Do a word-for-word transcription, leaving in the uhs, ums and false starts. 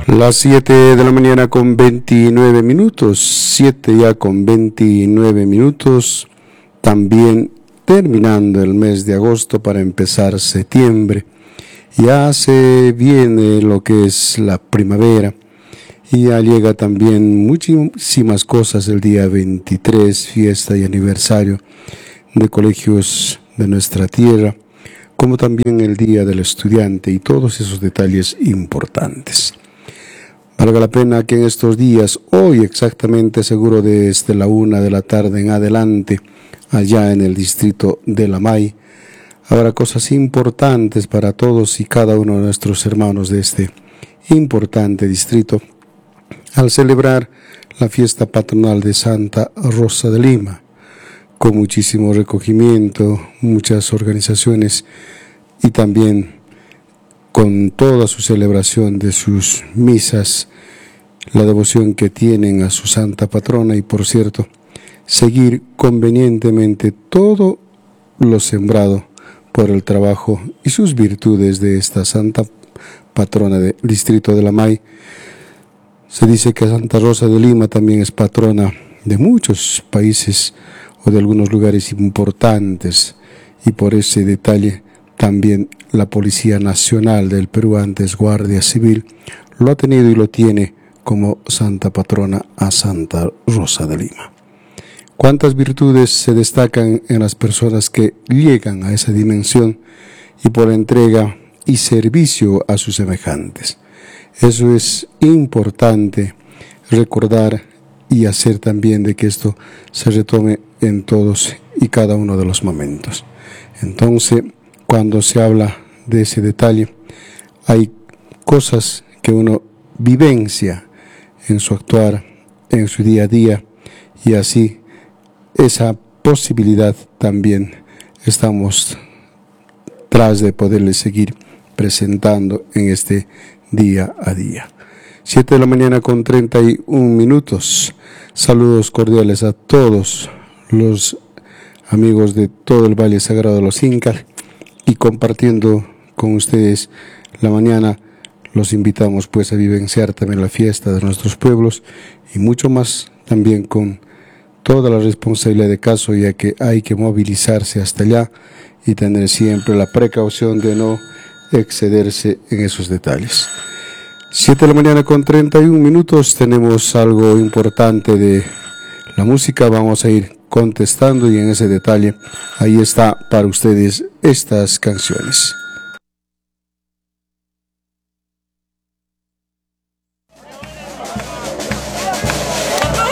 Las siete de la mañana con veintinueve minutos, siete ya con veintinueve minutos, también terminando el mes de agosto para empezar septiembre. Ya se viene lo que es la primavera y ya llega también muchísimas cosas el día veintitrés, fiesta y aniversario de colegios de nuestra tierra, como también el día del estudiante y todos esos detalles importantes. Valga la pena que en estos días, hoy exactamente seguro desde la una de la tarde en adelante, allá en el distrito de Lamay, habrá cosas importantes para todos y cada uno de nuestros hermanos de este importante distrito, al celebrar la fiesta patronal de Santa Rosa de Lima, con muchísimo recogimiento, muchas organizaciones y también con toda su celebración de sus misas, la devoción que tienen a su santa patrona y, por cierto, seguir convenientemente todo lo sembrado por el trabajo y sus virtudes de esta santa patrona del distrito de Lamay. Se dice que Santa Rosa de Lima también es patrona de muchos países o de algunos lugares importantes, y por ese detalle también la Policía Nacional del Perú, antes Guardia Civil, lo ha tenido y lo tiene como santa patrona a Santa Rosa de Lima. ¿Cuántas virtudes se destacan en las personas que llegan a esa dimensión y por entrega y servicio a sus semejantes? Eso es importante recordar y hacer también de que esto se retome en todos y cada uno de los momentos. Entonces, cuando se habla de ese detalle, hay cosas que uno vivencia en su actuar, en su día a día, y así esa posibilidad también estamos tras de poderle seguir presentando en este día a día. siete de la mañana con treinta y un minutos. Saludos cordiales a todos los amigos de todo el Valle Sagrado de los Incas, y compartiendo con ustedes la mañana, los invitamos pues a vivenciar también la fiesta de nuestros pueblos y mucho más, también con toda la responsabilidad de caso, ya que hay que movilizarse hasta allá y tener siempre la precaución de no excederse en esos detalles. siete de la mañana con treinta y un minutos, tenemos algo importante de la música, vamos a ir contestando y en ese detalle ahí está para ustedes estas canciones.